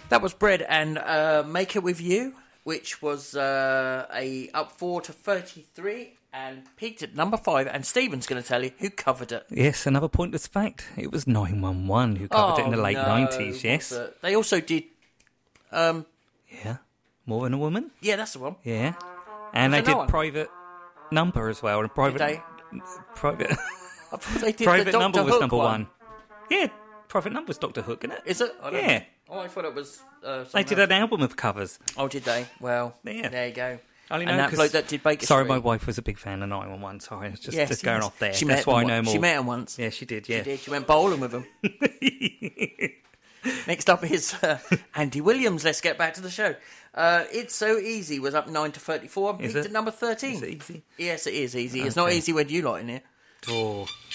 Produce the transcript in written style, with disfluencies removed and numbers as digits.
That was Bread and Make It With You, which was up 4 to 33 and peaked at number 5. And Stephen's going to tell you who covered it. Yes, another pointless fact. It was 911 who covered it in the late 90s, yes. They also did... yeah, More Than a Woman? Yeah, that's the one. Yeah. And they did Private Number as well. And private. Did they? Private... I thought they did Private the Number was Hook number one. Yeah, Private Number was Dr. Hook, isn't it? Is it? I don't Yeah. know. Oh, I thought it was... they did an album of covers. Oh, did they? Well, yeah. There you go. And that bloke that did Baker Sorry, Street. my wife was a big fan of 911. Sorry, I was just going off there. She That's why I know more. She met him once. Yeah, she did, yeah. She did. She went bowling with him. Next up is Andy Williams. Let's get back to the show. It's So Easy was up 9 to 34 and peaked at number 13. Is it easy? Yes, it is easy. Okay. It's not easy when you lot in here. Oh,